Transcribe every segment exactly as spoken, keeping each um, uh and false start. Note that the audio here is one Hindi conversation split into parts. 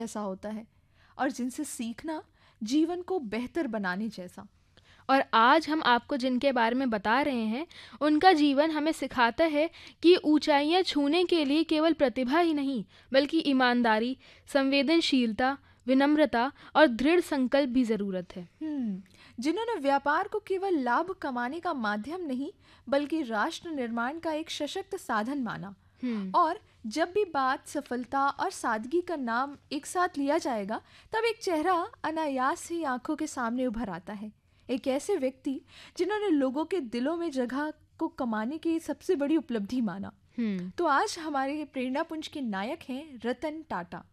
ऐसा होता है और जिनसे सीखना जीवन को बेहतर बनाने जैसा। और आज हम आपको जिनके बारे में बता रहे हैं, उनका जीवन हमें सिखाता है कि ऊंचाइयां छूने के लिए केवल प्रतिभा ही नहीं, बल्कि ईमानदारी, संवेदनशीलता, विनम्रता और दृढ़ संकल्प भी ज़रूरत है। हम्म जिन्होंने व्यापार को केवल लाभ कमाने का माध्यम नहीं बल्कि राष्ट्र निर्माण का एक सशक्त साधन माना। हम्म और जब भी बात सफलता और सादगी का नाम एक साथ लिया जाएगा तब एक चेहरा अनायास ही आंखों के सामने उभर आता है। एक ऐसे व्यक्ति जिन्होंने लोगों के दिलों में जगह को कमाने की सबसे बड़ी उपलब्धि माना। हम्म तो आज हमारे प्रेरणा पुंज के नायक हैं Ratan Tata.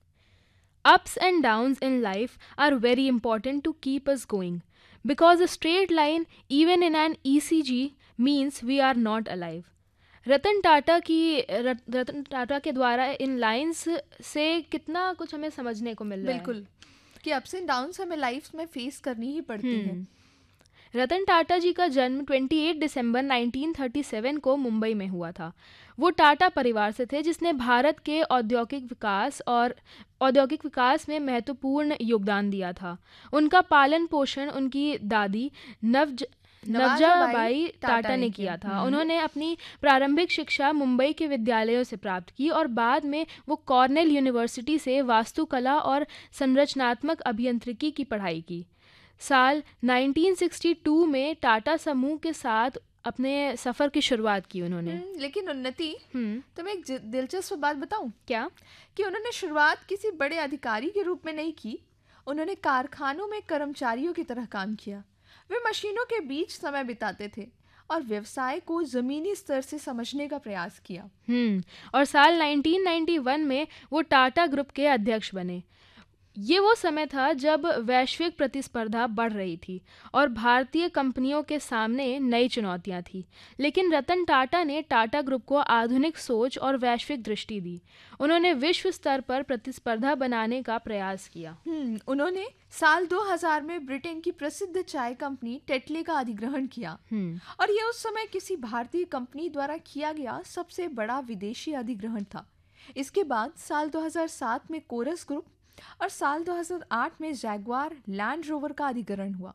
Ups and downs in life are very important to keep us going, because a straight line, even in an E C G, means we are not alive. Ratan Tata की रत- रतन टाटा के द्वारा इन लाइंस से कितना कुछ हमें समझने को मिल रहा है। बिल्कुल कि अप्स एंड डाउन्स हमें लाइफ में फेस करनी ही पड़ती है। हम्म रतन टाटा जी का जन्म अट्ठाईस दिसंबर उन्नीस सौ सैंतीस को मुंबई में हुआ था। वो टाटा परिवार से थे, जिसने भारत के औद्योगिक विकास और औद्योगिक विकास में महत्वपूर्ण योगदान दिया था। उनका पालन पोषण उनकी दादी नवज नवजाबाई टाटा ने किया था। हम्म, उन्होंने अपनी प्रारंभिक शिक्षा मुंबई के विद्यालयों से प्राप्त की और बाद में वो कॉर्नेल यूनिवर्सिटी से वास्तुकला और संरचनात्मक अभियांत्रिकी की पढ़ाई की। साल उन्नीस सौ बासठ में टाटा समूह के साथ अपने सफ़र की शुरुआत की उन्होंने। हम्म, लेकिन उन्नति हम्म तुम्हें एक जि- दिलचस्प बात बताऊं क्या? कि उन्होंने शुरुआत किसी बड़े अधिकारी के रूप में नहीं की। उन्होंने कारखानों में कर्मचारियों की तरह काम किया। वे मशीनों के बीच समय बिताते थे और व्यवसाय को जमीनी स्तर से समझने का प्रयास किया। हम्म और साल उन्नीस सौ इक्यानवे में वो टाटा ग्रुप के अध्यक्ष बने। ये वो समय था जब वैश्विक प्रतिस्पर्धा बढ़ रही थी और भारतीय कंपनियों के सामने नई चुनौतियां थी। लेकिन रतन टाटा ने टाटा ग्रुप को आधुनिक सोच और वैश्विक दृष्टि दी। उन्होंने विश्व स्तर पर प्रतिस्पर्धा बनाने का प्रयास किया। हम्म उन्होंने साल दो हज़ार में ब्रिटेन की प्रसिद्ध चाय कंपनी टेटले का अधिग्रहण किया हम्म और यह उस समय किसी भारतीय कंपनी द्वारा किया गया सबसे बड़ा विदेशी अधिग्रहण था। इसके बाद साल दो हज़ार सात में कोरस ग्रुप और साल दो हज़ार आठ में जैगवार लैंड रोवर का अधिग्रहण हुआ।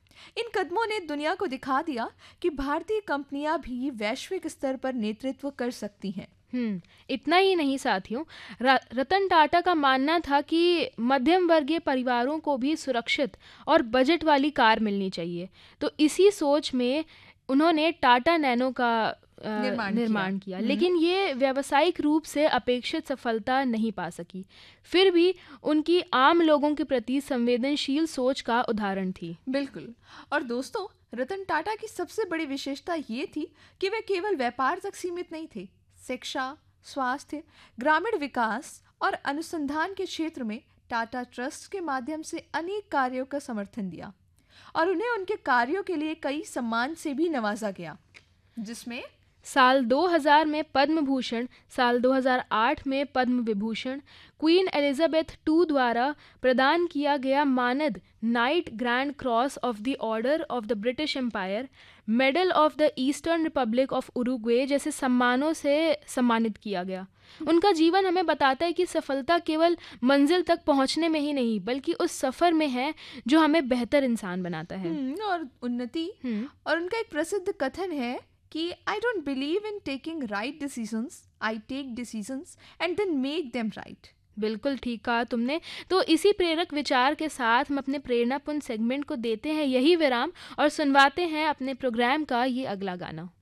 इन कदमों ने दुनिया को दिखा दिया कि भारतीय कंपनियां भी वैश्विक स्तर पर नेतृत्व कर सकती हैं। हम्म इतना ही नहीं साथियों, र- रतन टाटा का मानना था कि मध्यम वर्गीय परिवारों को भी सुरक्षित और बजट वाली कार मिलनी चाहिए। तो इसी सोच में उन्होंने टाटा नैनो का अ, निर्माण निर्माण किया। किया, हम्म, लेकिन ये व्यावसायिक रूप से अपेक्षित सफलता नहीं पा सकी। फिर भी उनकी आम लोगों के प्रति संवेदनशील सोच का उदाहरण थी। बिल्कुल। और दोस्तों, रतन टाटा की सबसे बड़ी विशेषता ये थी कि वे केवल व्यापार तक सीमित नहीं थे। शिक्षा, स्वास्थ्य, ग्रामीण विकास और अनुसंधान के क्षेत्र में टाटा ट्रस्ट के माध्यम से अनेक कार्यों का समर्थन दिया और उन्हें उनके कार्यों के लिए कई सम्मान से भी नवाजा गया, जिसमें साल दो हज़ार में पद्म भूषण, साल दो हज़ार आठ में Padma Vibhushan, queen Elizabeth two द्वारा प्रदान किया गया मानद night grand cross of the order of the British empire, medal of the eastern Republic of Uruguay जैसे सम्मानों से सम्मानित किया गया। उनका जीवन हमें बताता है कि सफलता केवल मंजिल तक पहुंचने में ही नहीं, बल्कि उस सफ़र में है जो हमें बेहतर इंसान बनाता है। हम्म, और उन्नति। हम्म और उनका एक प्रसिद्ध कथन है कि I don't believe in taking right decisions, I take decisions and then make them right. बिल्कुल ठीक कहा तुमने। तो इसी प्रेरक विचार के साथ हम अपने प्रेरणापुंज सेगमेंट को देते हैं यही विराम और सुनवाते हैं अपने प्रोग्राम का ये अगला गाना।